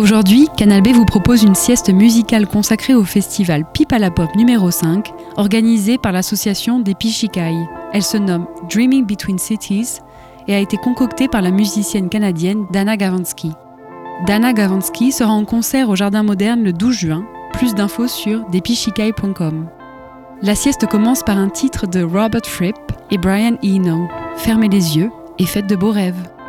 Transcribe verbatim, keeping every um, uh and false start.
Aujourd'hui, Canal B vous propose une sieste musicale consacrée au festival Pipe à la Pop numéro cinq, organisé par l'association des Pichikai. Elle se nomme Dreaming Between Cities et a été concoctée par la musicienne canadienne Dana Gavansky. Dana Gavansky sera en concert au Jardin Moderne le douze juin. Plus d'infos sur despichikai point com. La sieste commence par un titre de Robert Fripp et Brian Eno. Fermez les yeux et faites de beaux rêves.